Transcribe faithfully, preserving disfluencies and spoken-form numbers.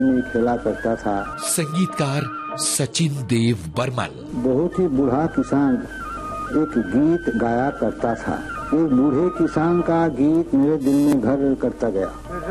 में खेला करता था। संगीतकार सचिन देव बर्मन। बहुत ही बूढ़ा किसान एक गीत गाया करता था। एक बूढ़े किसान का गीत मेरे दिल में घर करता गया।